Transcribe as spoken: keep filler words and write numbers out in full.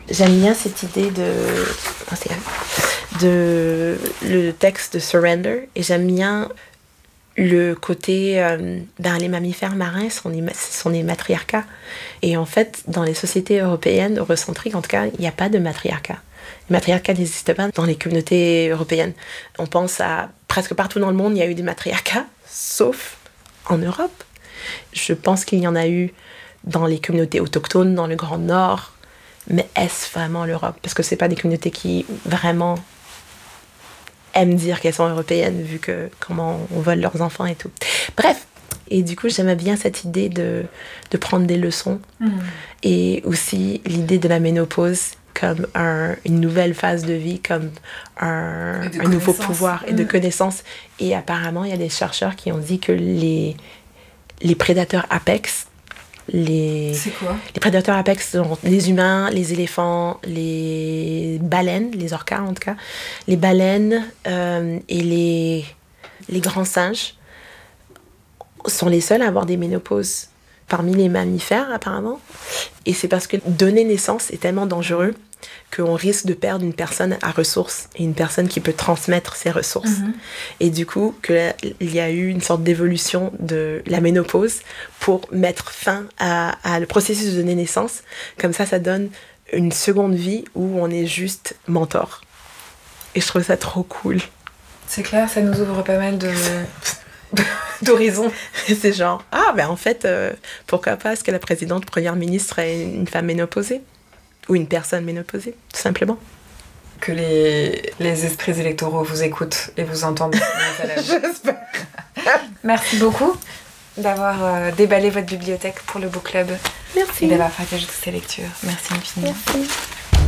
J'aime bien cette idée de... Oh, c'est... de le texte de Surrender, et j'aime bien le côté... Euh, ben, les mammifères marins sont des, sont des matriarcats. Et en fait, dans les sociétés européennes, eurocentriques en tout cas, il n'y a pas de matriarcat. Le matriarcat n'existe pas dans les communautés européennes. On pense à... Presque partout dans le monde, il y a eu des matriarcats, sauf en Europe. Je pense qu'il y en a eu dans les communautés autochtones, dans le Grand Nord. Mais est-ce vraiment l'Europe? Parce que ce pas des communautés qui vraiment aiment dire qu'elles sont européennes, vu que comment on vole leurs enfants et tout. Bref, et du coup, j'aimais bien cette idée de, de prendre des leçons. Mmh. Et aussi l'idée de la ménopause comme un, une nouvelle phase de vie, comme un, un nouveau pouvoir et mmh. de connaissances. Et apparemment, il y a des chercheurs qui ont dit que les, les prédateurs apex, les, c'est quoi? Les prédateurs apex sont les humains, les éléphants, les baleines, les orcas en tout cas, les baleines euh, et les, les grands singes sont les seuls à avoir des ménopauses parmi les mammifères apparemment. Et c'est parce que donner naissance est tellement dangereux qu'on risque de perdre une personne à ressources et une personne qui peut transmettre ses ressources. Mm-hmm. Et du coup, que, il y a eu une sorte d'évolution de la ménopause pour mettre fin à, à le processus de donner naissance. Comme ça, ça donne une seconde vie où on est juste mentor. Et je trouve ça trop cool. C'est clair, ça nous ouvre pas mal de... d'horizons. C'est genre, ah ben en fait, euh, pourquoi pas est-ce que la présidente première ministre est une femme ménopausée? Ou une personne ménopausée, tout simplement. Que les, les esprits électoraux vous écoutent et vous entendent. J'espère. Merci beaucoup d'avoir euh, déballé votre bibliothèque pour le book club. Merci. Et d'avoir partagé toutes ces lectures. Merci infiniment. Merci.